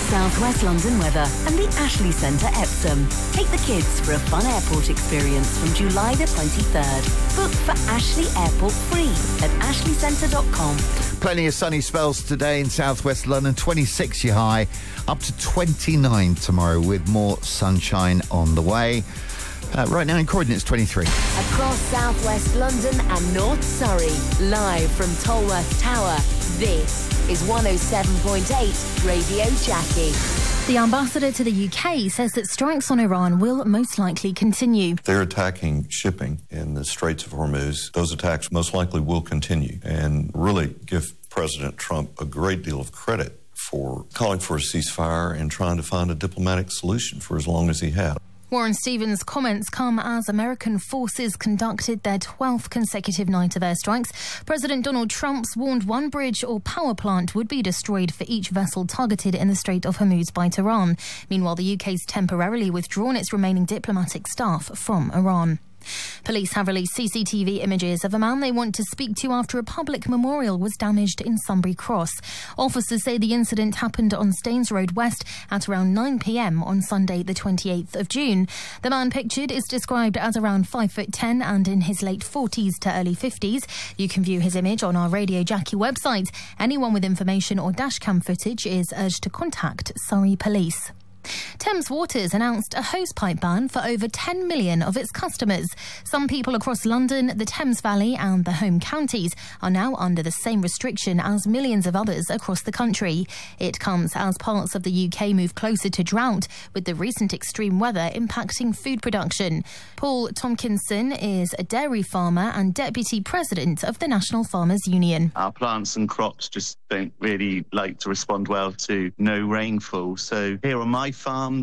South West London weather and the Ashley Centre Epsom. Take the kids for a fun airport experience from July the 23rd. Book for Ashley Airport free at ashleycentre.com. Plenty of sunny spells today in South West London. 26 your high, up to 29 tomorrow with more sunshine on the way. Right now in Croydon it's 23. Across South West London and North Surrey, live from Tolworth Tower, this is 107.8 Radio Jackie. The ambassador to the UK says that strikes on Iran will most likely continue. They're attacking shipping in the Straits of Hormuz. Those attacks most likely will continue and really give President Trump a great deal of credit for calling for a ceasefire and trying to find a diplomatic solution for as long as he had. Warren Stevens' comments come as American forces conducted their 12th consecutive night of airstrikes. President Donald Trump's warned one bridge or power plant would be destroyed for each vessel targeted in the Strait of Hormuz by Tehran. Meanwhile, the UK's temporarily withdrawn its remaining diplomatic staff from Iran. Police have released CCTV images of a man they want to speak to after a public memorial was damaged in Sunbury Cross. Officers say the incident happened on Staines Road West at around 9 p.m. on Sunday the 28th of June. The man pictured is described as around 5'10" and in his late 40s to early 50s. You can view his image on our Radio Jackie website. Anyone with information or dashcam footage is urged to contact Surrey Police. Thames Waters announced a hosepipe ban for over 10 million of its customers. Some people across London, the Thames Valley and the home counties are now under the same restriction as millions of others across the country. It comes as parts of the UK move closer to drought, with the recent extreme weather impacting food production. Paul Tomkinson is a dairy farmer and deputy president of the National Farmers Union. Our plants and crops just don't really like to respond well to no rainfall. So here on my farm,